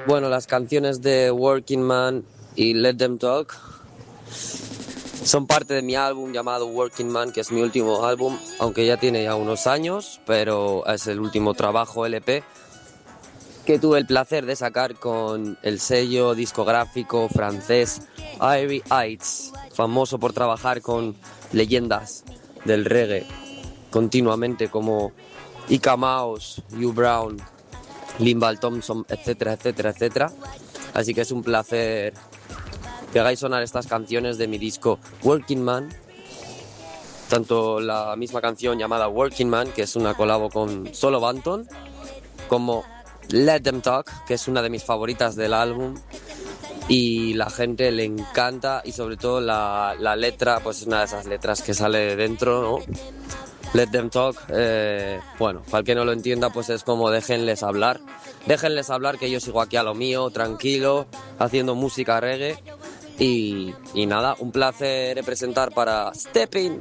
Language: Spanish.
Bueno, las canciones de Working Man y Let Them Talk son parte de mi álbum llamado Working Man, que es mi último álbum, aunque ya tiene ya unos años, pero es el último trabajo LP que tuve el placer de sacar con el sello discográfico francés Irie Heights, famoso por trabajar con leyendas del reggae continuamente como Ika Mouse, Hugh Brown, Limbal Thompson, etcétera, etcétera, etcétera. Así que es un placer que hagáis sonar estas canciones de mi disco Working Man, tanto la misma canción llamada Working Man, que es una colabo con Solo Banton, como Let Them Talk, que es una de mis favoritas del álbum y la gente le encanta, y sobre todo la letra, pues es una de esas letras que sale de dentro, ¿no? Let Them Talk, bueno, para el que no lo entienda, pues es como déjenles hablar, que yo sigo aquí a lo mío, tranquilo, haciendo música reggae. Y nada, un placer representar para Stepping